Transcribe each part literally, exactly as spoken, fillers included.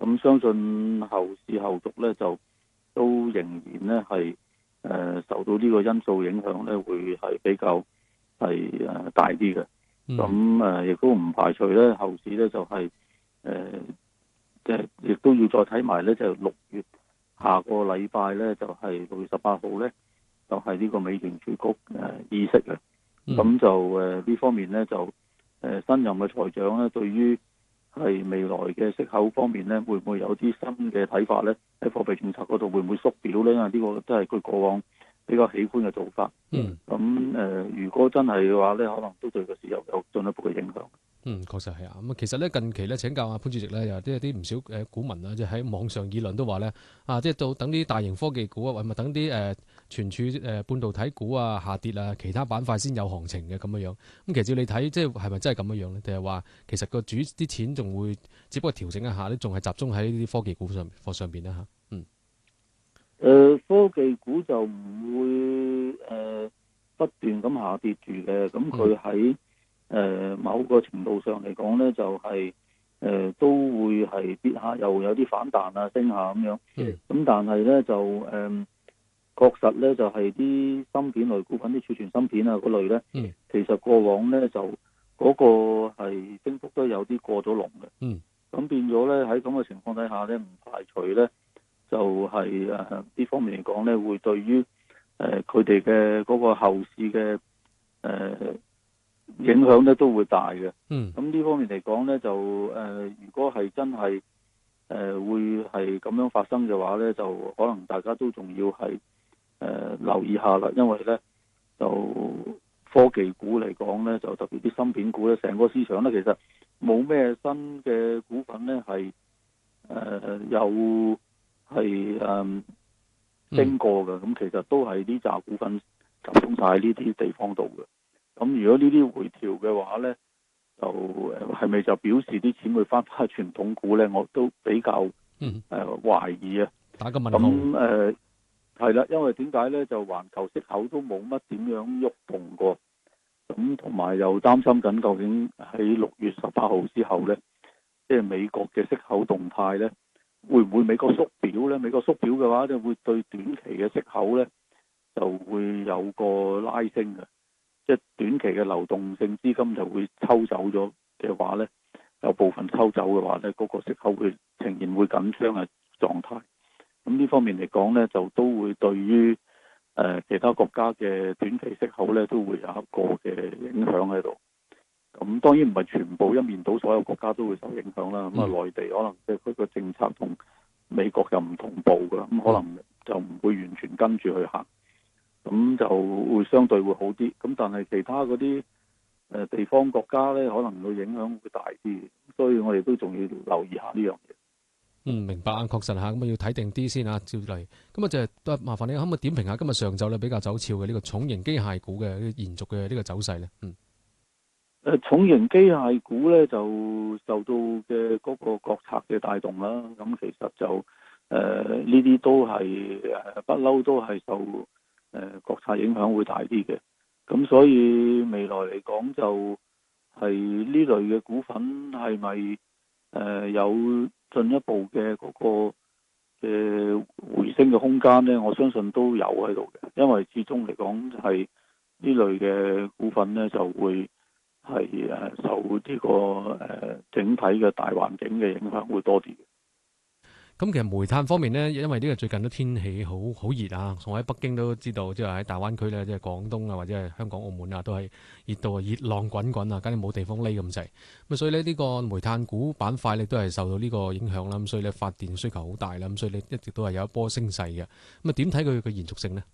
咁相信後市後續咧就都仍然咧係誒受到呢個因素影響咧，會係比較係誒大啲嘅。咁誒亦都唔排除咧後市咧就係誒即係亦都要再睇埋咧，就六月下個禮拜咧就係六月十八號咧就係呢個美聯儲局誒議息嘅。咁、嗯、就誒呢、呃、方面咧就誒、呃、新任嘅財長咧對於係未來嘅息口方面咧，會唔會有啲新嘅睇法咧？喺貨幣政策嗰度會唔會縮表咧？因為呢個都係佢過往比較喜歡嘅做法。 嗯。 咁誒、呃，如果真係嘅話咧，可能都對個市有有進一步嘅影響。 嗯，確實係啊。咁其實咧近期咧請教阿潘主席咧，有啲有啲唔少誒股民啊，即係喺網上議論都話咧啊，即係到等啲大型科技股啊，或者等啲誒存儲誒半導體股啊下跌啊，其他板塊先有行情嘅咁樣樣。咁其實你睇即係係咪真係咁樣樣咧？定係話其實個主啲錢仲會只不過調整一下咧，仲係集中喺呢啲科技股上貨上邊咧嚇？嗯。 誒、呃，科技股就唔會誒、呃、不斷咁下跌住嘅，咁佢喺誒某個程度上嚟講咧，就係、是、誒、呃、都會係跌下，又有啲反彈啊，升下咁樣。咁、嗯、但係咧就誒、呃、確實咧就係、是、啲芯片類股份，啲儲存芯片啊嗰類咧、嗯，其實過往咧就嗰個係升幅都有啲過咗龍嘅。嗯，咁變咗咧喺咁嘅情況底下咧，唔排除咧。就係誒呢方面嚟講咧，會對於誒佢哋嘅嗰個後市嘅誒、呃、影響咧都會大嘅。嗯，咁呢方面嚟講咧，就誒、呃、如果係真係誒、呃、會係咁樣發生嘅話咧，就可能大家都仲要係誒、呃、留意下啦，因為咧就科技股嚟講咧，就特別啲芯片股咧，成個市場咧其實冇咩新嘅股份咧係誒有。係誒、嗯、升過嘅，咁、嗯、其實都係呢紮股份集中晒喺呢啲地方度嘅。咁如果呢啲回調嘅話咧，就係咪就表示啲錢會翻返傳統股咧？我都比較誒、嗯呃、懷疑啊。 打個問號。 咁誒係啦，因為點解咧？就環球息口都冇乜點樣喐動過，咁同埋又擔心緊究竟喺六月十八號之後咧，即係美國嘅息口動態咧。會唔會美國縮表咧？美國縮表嘅話，就會對短期嘅息口咧就會有個拉升嘅，即係短期嘅流動性資金就會抽走咗嘅話咧，有部分抽走嘅話咧，嗰個息口會呈現會緊張嘅狀態。咁呢方面嚟講咧，就都會對於誒其他國家嘅短期息口咧都會有一個嘅影響喺度。咁當然唔係全部一面倒，所有國家都會受影響啦。咁啊，內地可能即係佢個政策同美國又唔同步噶，咁可能就唔會完全跟住去行，咁就會相對會好啲。咁但係其他嗰啲誒地方國家咧，可能個影響會大啲，所以我哋都仲要留意下呢樣嘢。 嗯，明白啊，確實嚇，咁啊要睇定啲先啊，照嚟。咁啊就係都麻煩你可唔可以點評下今日上晝咧比較走俏嘅呢個重型機械股嘅延續嘅呢個走勢咧？嗯。 誒重型機械股咧就受到嘅嗰個國策嘅帶動啦，咁其實就誒呢啲都係誒不嬲都係受誒、呃、國策影響會大啲嘅，咁所以未來嚟講就係呢類嘅股份係咪誒有進一步嘅嗰個嘅回升嘅空間咧？我相信都有喺度嘅，因為始終嚟講係呢類嘅股份咧就會。係誒受呢個誒整體嘅大環境嘅影響會多啲嘅。 咁其實煤炭方面咧，因為呢個最近都天氣好好熱啊，我喺北京都知道，即係喺大灣區咧，即係廣東啊或者係香港、澳門啊，都係熱到熱浪滾滾啊，梗係冇地方匿咁滯。咁所以咧呢個煤炭股板塊咧都係受到呢個影響啦。咁所以咧發電需求好大啦。咁所以咧一直都係有一波升勢嘅。咁啊點睇佢嘅延續性呢？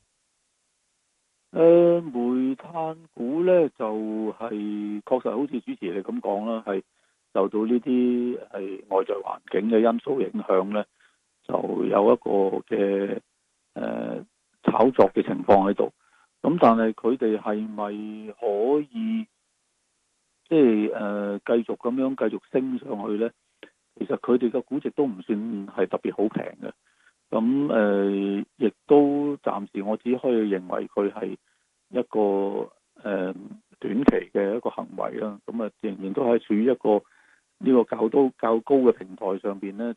誒、呃，煤炭股咧就係、是、確實好似主持你咁講啦，係受到呢啲係外在環境嘅因素影響咧，就有一個嘅誒、呃、炒作嘅情況喺度。咁但係佢哋係咪可以即係誒繼續咁樣繼續升上去咧？其實佢哋嘅估值都唔算係特別好平嘅。咁誒，亦、呃、都暫時我只可以認為佢係一個誒、呃、短期嘅一個行為啦。咁啊，仍然都係處於一個呢個較高較高嘅平台上邊咧，